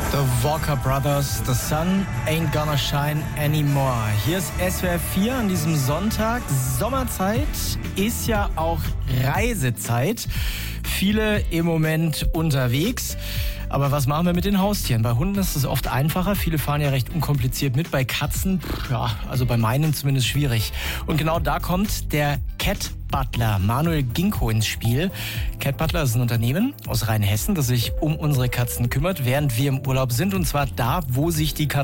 The Walker Brothers, The Sun Ain't Gonna Shine Anymore. Hier ist SWR 4 an diesem Sonntag. Sommerzeit ist ja auch Reisezeit. Viele im Moment unterwegs. Aber was machen wir mit den Haustieren? Bei Hunden ist es oft einfacher. Viele fahren ja recht unkompliziert mit. Bei Katzen, ja, also bei meinen zumindest schwierig. Und genau da kommt der Cat Butler, Manuel Ginko, ins Spiel. Cat Butler ist ein Unternehmen aus Rheinhessen, das sich um unsere Katzen kümmert, während wir im Urlaub sind. Und zwar da, wo sich die Katzen